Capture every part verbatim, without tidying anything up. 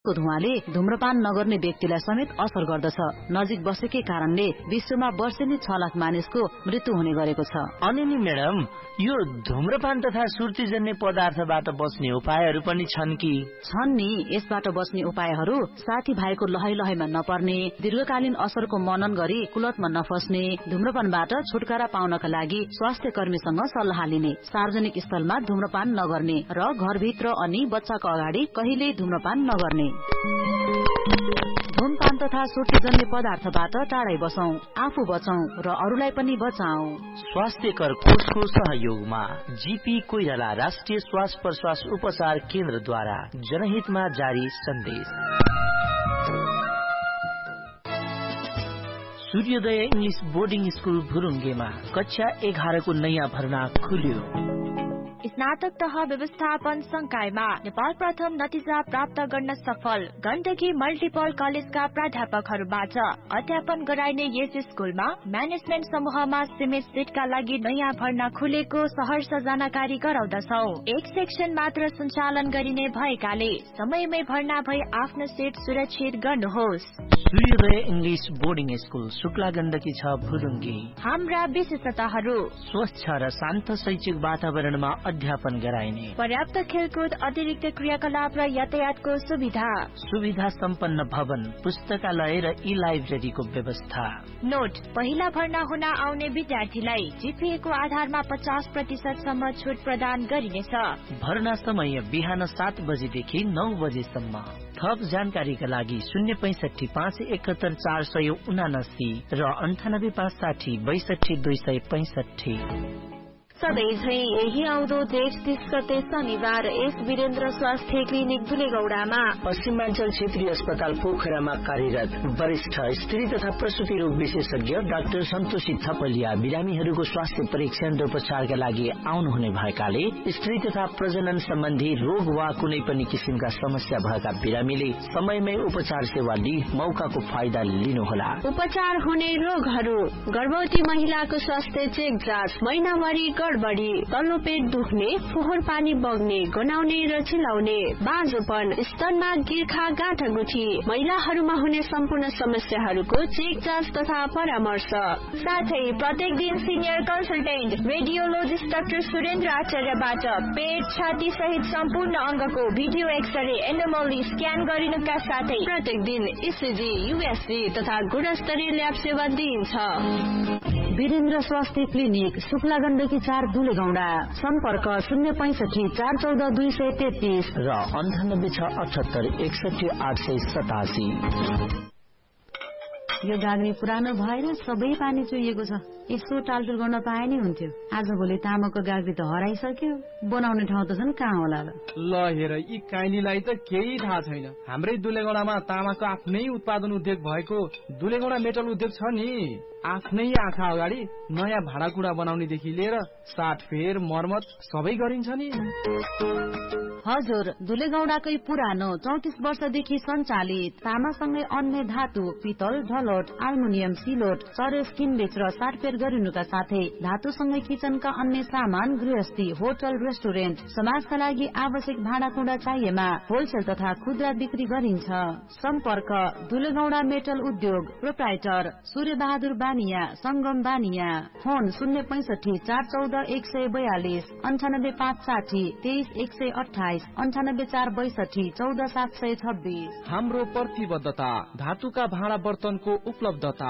यसको धुवाले धूम्रपान नगर्ने व्यक्तिलाई समेत असर गर्दछ। नजिक बसेकै कारणले विश्वमा वर्षेनी छ लाख मानिसको मृत्यु हुने गरेको छ। अनि नि म्याडम, यो धूम्रपान तथा सुर्तीजन्य पदार्थबाट बच्ने उपायहरू पनि छन् कि? छन् नि। यसबाट बच्ने उपायहरू साथी भाइको लहै लहैमा नपर्ने, दीर्घकालीन असरको मनन गरी कुलतमा नफस्ने, धूम्रपानबाट छुटकारा पाउनका लागि स्वास्थ्य कर्मीसँग सल्लाह लिने, सार्वजनिक स्थलमा धूम्रपान नगर्ने र घरभित्र अनि बच्चाको अगाडि कहिल्यै धूम्रपान नगर्ने। धूमपान तथा सुर्तीजन्य पदार्थबाट टाढै बसौं, आफू बचौं र अरूलाई पनि बचाऊ। स्वास्थ्य कर कोषको सहयोगमा जीपी कोइराला राष्ट्रिय श्वास प्रश्वास उपचार केन्द्रद्वारा जनहितमा जारी सन्देश। सूर्योदय इंग्लिश बोर्डिङ स्कूल भुरुङ्गेमा कक्षा एघारको नयाँ भर्ना खुल्यो। स्नातक तह व्यवस्थापन संकायमा नेपाल प्रथम नतिजा प्राप्त गर्न सफल गण्डकी मल्टिपल कलेजका प्राध्यापकहरूबाट अध्यापन गराइने यस स्कूलमा म्यानेजमेन्ट समूहमा सीमित सीटका लागि नयाँ भर्ना खुलेको सहर्ष जानकारी गराउँदछौ। एक सेक्सन मात्र सञ्चालन गरिने भएकाले समयमै भर्ना भई आफ्नो सीट सुरक्षित गर्नुहोस्। सूर्योदय English boarding school Shukla Gandaki छ भुरुङ्गे। हाम्रा विशेषताहरू स्वच्छ र शान्त शैक्षिक वातावरणमा अध्यापन गराइने, पर्याप्त खेलकुद, अतिरिक्त क्रियाकलाप र यातायातको सुविधा, सुविधा सम्पन्न भवन, पुस्तकालय र ई लाइब्रेरीको व्यवस्था। नोट, पहिला भर्ना हुन आउने विद्यार्थीलाई जीपीए को आधारमा पचास प्रतिशत सम्म छुट प्रदान गरिनेछ। भर्ना समय बिहान सात बजेदेखि नौ बजेसम्म। थप जानकारीका लागि शून्य पैंसठी पाँच एकहत्तर चार सय उनासी र अन्ठानब्बे पाँच साठी बैसठी दुई सय पैंसठी। सधैँ झै यही आउँदो जेठ तीस गते शनिबार एस वीरेन्द्र स्वास्थ्य क्लिनिक दुलेगौडामा पश्चिमाञ्चल क्षेत्रीय अस्पताल पोखरामा कार्यरत वरिष्ठ स्त्री तथा प्रसुति रोग विशेषज्ञ डाक्टर सन्तोषी थपलिया बिरामीहरूको स्वास्थ्य परीक्षण र उपचारका लागि आउनुहुने भएकाले स्त्री तथा प्रजनन सम्बन्धी रोग वा कुनै पनि किसिमका समस्या भएका बिरामीले समयमै उपचार सेवा लिई मौकाको फाइदा लिनुहोला। उपचार हुने रोगहरू: गर्भवती महिलाको स्वास्थ्य चेक जाँच, महिनावारी गडबडी, तल्लो पेट दुख्ने, फोहोर पानी बग्ने, गनाउने र चिलाउने, बाँझोपन, स्तनमा गिर्खा गाँठागुठी, महिलाहरूमा हुने सम्पूर्ण समस्याहरूको चेक जाँच तथा परामर्श। साथै प्रत्येक दिन senior consultant radiologist doctor Surendra आचार्यबाट पेट, छाती सहित सम्पूर्ण अङ्गको भिडियो एक्सरे, एनोमली स्क्यान गरिनुका साथै प्रत्येक दिन इसिजी, युएसजी तथा गुणस्तरीय ल्याब सेवा दिइन्छ। वीरेन्द्र स्वास्थ्य क्लिनिक शुक्ला गण्डकी चार दुलेगौडा। सम्पर्क शून्य पैंसठी चार चौध दुई सय तेत्तीस र अन्ठानब्बे छ अठहत्तर एकसठी आठ सय सतासी। यो गाग्री पुरानो भएर सबै पानी चुहिएको छ। यसो टालटुल गर्न पाए नि हुन्थ्यो। आज भोलि तामाको गाग्री त हराइसक्यो, बनाउने ठाउँ त छन् कहाँ होला र। ल हेर, यी काइलीलाई त केही थाहा छैन। हाम्रै दुलेगौडामा तामाको आफ्नै उत्पादन उद्योग भएको दुलेगौडा मेटल उद्योग छ नि। आफ्नै आँखा अगाडि नयाँ भाँडाकुँडा बनाउनेदेखि लिएर साटफेर मर्मत सबै गरिन्छ नि। हजुर, दुलेगौडाकै पुरानो चौतिस वर्षदेखि सञ्चालित तामासँगै अन्य धातु, पितल, ढलोट, आल्मुनियम, सिलोट, चरस किनबेच र साटफेर गरिनुका साथै धातुसँगै किचनका अन्य सामान, गृहस्थी, होटल, रेस्टुरेन्ट, समाजका लागि आवश्यक भाँडाकुँडा चाहिएमा होलसेल तथा खुद्रा बिक्री गरिन्छ। सम्पर्क दुलेगौडा मेटल उद्योग, प्रोप्राइटर सूर्य बहादुर बानिया, संगम बानिया। फोन शून्य पैंसठी चार चौध एक सय बयालिस, अन्ठानब्बे पाँच साठी तेइस एक सय अठाइस, अन्ठानब्बे चार बैसठी चौध सात सय छब्बीस। हाम्रो प्रतिबद्धता धातुका भाँडा बर्तनको उपलब्धता।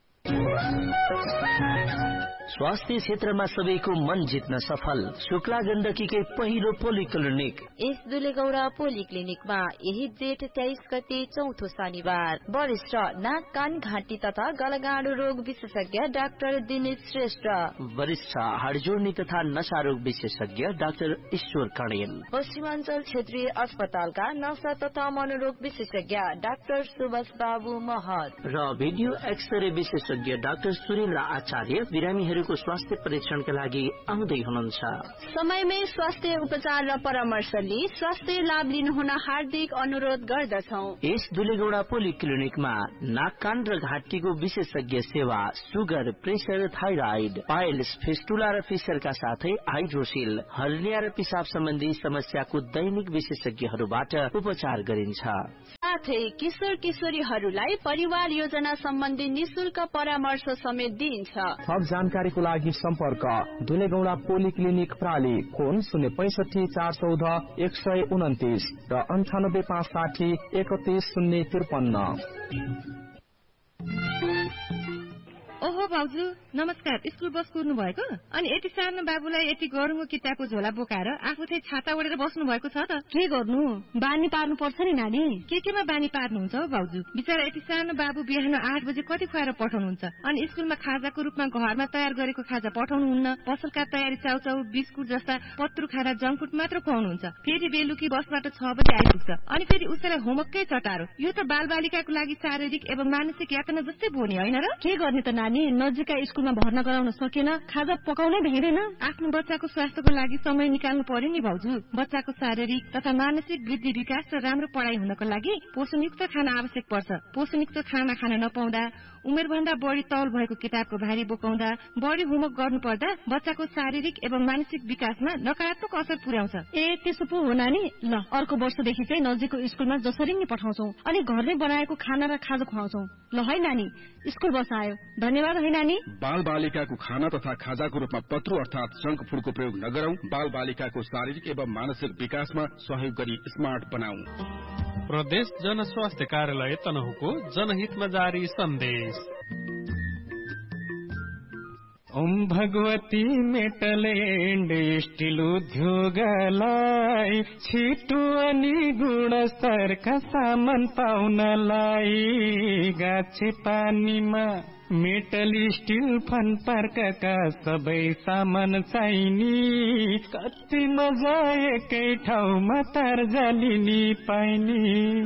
स्वास्थ्य क्षेत्रमा सबैको मन जित्न सफल शुक्ला गण्डकीकै पहिलो पोलिक्लिनिक एस दुलेगौडा पोलिक्लिनिकमा यही जेठ तेइस गते चौथो शनिबार वरिष्ठ नाक कान घाँटी तथा गलगाडो रोग विशेषज्ञ डाक्टर दिनेश श्रेष्ठ, वरिष्ठ हाडजोड्नी तथा नशा रोग विशेषज्ञ डाक्टर ईश्वर कणेल, पश्चिमाञ्चल क्षेत्रीय अस्पतालका नशा तथा मनोरोग विशेषज्ञ डाक्टर सुभाष बाबु महत र भिडियो एक्सरे विशेषज्ञ डाक्टर सुरेन्द्र आचार्य बिरामीहरूको स्वास्थ्य परीक्षणका लागि आउँदै हुनुहुन्छ। समयमै स्वास्थ्य उपचार र परामर्श लिई स्वास्थ्य लाभ लिनुहुन हार्दिक अनुरोध गर्दछौ। यस दुलेगौडा पोलिक्लिनिकमा नाक कान र घाँटीको विशेषज्ञ सेवा, sugar, pressure, thyroid, piles, fistula र फिसरका साथै हाइड्रोसिल, हर्निया र पिसाब सम्बन्धी समस्याको दैनिक विशेषज्ञहरूबाट उपचार गरिन्छ। साथै किशोर किशोरीहरूलाई परिवार योजना सम्बन्धी निशुल्क परामर्श समेत दिइन्छ। थप जानकारीको लागि सम्पर्क दुलेगौडा पोलिक्लिनिक प्राली, फोन शून्य पैसठी चार चौध एक सय उन्तिस र अन्ठानब्बे पाँच साठी एकतिस शून्य त्रिपन्न। ओहो भाउजू नमस्कार। स्कुल बस कुर्नु भएको अनि यति सानो बाबुलाई यति गरौँ किताबको झोला बोकाएर आफू चाहिँ छाता ओढेर बस्नु भएको छ त। के गर्नु, बानी पार्नु पर्छ नि नानी। के केमा बानी पार्नुहुन्छ हो भाउजू? बिचरा यति सानो बाबु बिहान आठ बजे कति खुवाएर पठाउनुहुन्छ अनि स्कुलमा खाजाको रूपमा घरमा तयार गरेको खाजा पठाउनुहुन्न। पसलका तयारी चाउचाउ बिस्कुट जस्ता पत्रु खाना जङ्क फुड मात्र खुवाउनुहुन्छ। फेरि बेलुकी बसबाट छ बजे आइपुग्छ अनि फेरि उसलाई होमवर्कै चटारो। यो त बालबालिकाको लागि शारीरिक एवं मानसिक यातना जस्तै भयो नि, होइन र? के गर्ने त नानी, नजिकै स्कुलमा भर्ना गराउन सकेन, खाजा पकाउनै भ्याइँदैन। आफ्नो बच्चाको स्वास्थ्यको लागि समय निकाल्नु पर्यो नि भाउजू। बच्चाको शारीरिक तथा मानसिक वृद्धि विकास र राम्रो पढाइ हुनको लागि पोषणयुक्त खाना आवश्यक पर्छ। पोषणयुक्त खाना खान नपाउँदा, उमेरभन्दा बढी तौल भएको किताबको भारी बोकाउँदा, बढी होमवर्क गर्नु पर्दा बच्चाको शारीरिक एवं मानसिक विकासमा नकारात्मक असर पुर्याउँछ। ए त्यसो पो हो नानी। ल अर्को वर्षदेखि चाहिँ नजिकको स्कुलमा जसरी नै पठाउँछौँ अनि घरमै बनाएको खाना र खाजा खुवाउँछौँ। ल है नानी, स्कुल बस आयो। धन्यवाद है नानी। बाल बालिकाको खाना तथा खाजाको रूपमा पत्रु अर्थात जंक फूडको प्रयोग नगरौं। बाल बालिकाको शारीरिक एवं मानसिक विकासमा सहयोग गरी स्मार्ट बनाऊ। प्रदेश जनस्वास्थ्य कार्यालय तनहुको जनहितमा जारी सन्देश। Om Bhagwati metal and still उद्योगलाई छिटो अनि गुणस्तरका सामान पाउनलाई गाछे पानीमा मेटल स्टिल फन पार्कका सबै सामान चाहिने। कति मजा एकै ठाउँमा तारजालिनी पाइने।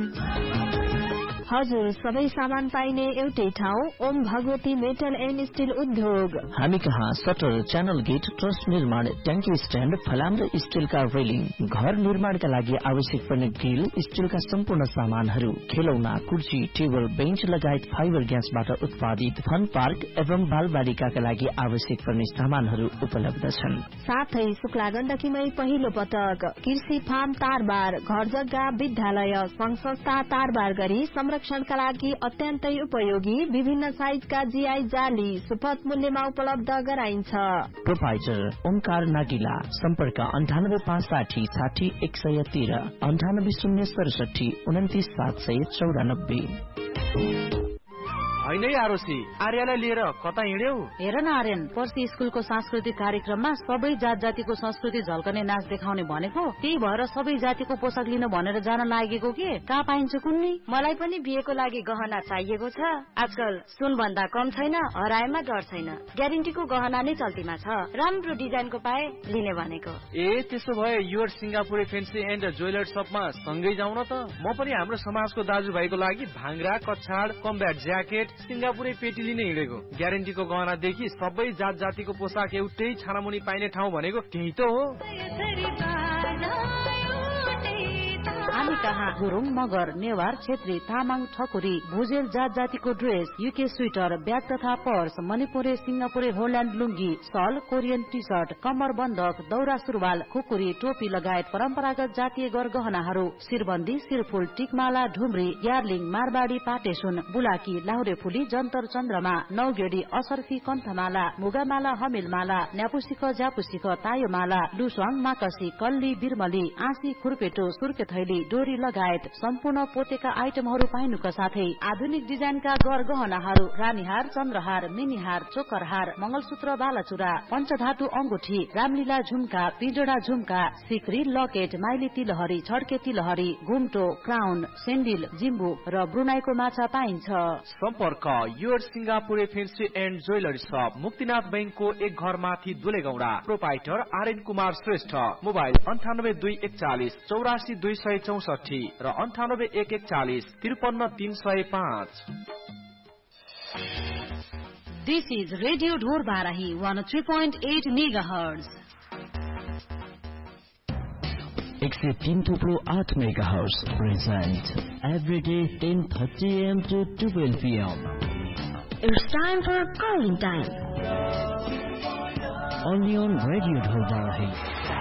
हजुर, सबै सामान पाइने एउटै ठाउँ Om Bhagwati metal and still उद्योग। हामी कहाँ सटर, च्यानल गेट, ट्रस निर्माण, ट्याङ्की स्ट्यान्ड, फलाम र स्टिलका रेलिङ, घर निर्माणका लागि आवश्यक पर्ने ग्रिल, स्टिलका सम्पूर्ण सामानहरू, खेलौना, कुर्सी, टेबल, बेन्च लगायत फाइबर ग्यासबाट उत्पादित फन पार्क एवं बालबालिकाका लागि आवश्यक पर्ने सामानहरू उपलब्ध छन्। साथै शुक्ला गण्डकीमै पहिलो पटक कृषि फार्म तारबार, घर जग्गा, विद्यालय, संघ संस्था तारबार गरी संरक्षणका लागि अत्यन्तै उपयोगी विभिन्न साइजका जीआई जाली सुपथ मूल्यमा उपलब्ध गराइन्छ। प्रोपाइटर ओमकार नागिला, सम्पर्क अन्ठानब्बे पाँच साठी साठी एक सय तेह्र, अन्ठानब्बे शून्य सडसठी उन्तिस सात सय चौरानब्बे। होइन आरोसी, आर्यलाई लिएर कता हिँड्यौ? हेर न आर्यन, पर्सि स्कुलको सांस्कृतिक कार्यक्रममा सबै जात जातिको संस्कृति झल्कने नाच देखाउने भनेको, त्यही भएर सबै जातिको पोसाक लिन भनेर जान लागेको के? कहाँ पाइन्छ कुन्नी? मलाई पनि बिहेको लागि गहना चाहिएको छ। आजकल सुन भन्दा कम छैन, हराएमा डर छैन। ग्यारेन्टीको गहना नै चल्तीमा छ। राम्रो डिजाइनको पाए लिने भनेको। ए त्यसो भए युर सिङ्गापुरे फेन्सी एन्ड ज्वेलर शपमा सँगै जाउँ न त। म पनि हाम्रो समाजको दाजुभाइको लागि भाङ्रा, कछाड, कम्ब्याट ज्याकेट, सिङ्गापुरे पेटी लिने हिँडेको। ग्यारेन्टीको गहनादेखि सबै जात जातिको पोसाक एउटै छानामुनि पाइने ठाउँ भनेको त्यही त हो। हामी कहाँ गुरुङ, मगर, नेवार, छेत्री, तामाङ, ठकुरी, भुजेल जात जातिको ड्रेस, युके स्वेटर, ब्याग तथा पर्स, मणिपुरे, सिङ्गापुरे, होल्यान्ड लुङ्गी, सल, कोरियन टी सर्ट, कम्मर बन्दक, दौरा सुरुवाल, खुकुरी, टोपी लगायत परम्परागत जातीय गरगहनाहरू, शिरबन्दी, शिरफुल, टिकमाला, ढुम्री, यार्लिङ, मारबाडी, पाटेसुन, बुलाकी, लाहुरे फुली, जन्तर चन्द्रमा, नौगेडी, असर्फी, कन्थमाला, मुगामाला, हमिलमाला, न्यापुसिख, ज्यापुसिख, तायोमाला, लुसवाङ, माकसी, कल्ली, बिरमली, आँसी, खुर्पेटो, सुर्के थैली, डोरी लगायत सम्पूर्ण पोतेका आइटमहरू पाइनुका साथै आधुनिक डिजाइनका गरगहनाहरू, रानीहार, चन्द्रहार, मिनिहार, चोकरहार, मंगलसूत्र, बालाचुरा, पञ्चधातु अंगुठी, रामलीला झुम्का, पिजोडा झुम्का, सिक्री, लकेट, माइली तिलहरी, छड्के तिलहरी, घुम्टो, क्राउन, सेन्डिल, जिम्बु र ब्रुनाईको माछा पाइन्छ। सम्पर्क युर सिङ्गापुरे फेन्सी एन्ड ज्वेलरी शप, मुक्तिनाथ बैंकको एक घर माथि दुलेगौडा। प्रोपाइटर आर्यन कुमार श्रेष्ठ। मोबाइल अन्ठानब्बे दुई एकचालिस चौरासी दुई सय चौसठी र अन्ठानब्बे एक एकचालिस त्रिपन्न तीन सय पाँच। दिस इज रेडियो ढोर Barahi one three point at megahertz. एक सय तीन थुप्रो आठ megahertz present every day ten thirty am two twelve PM. It's time for calling time. Only on Radio ढोर बाराही।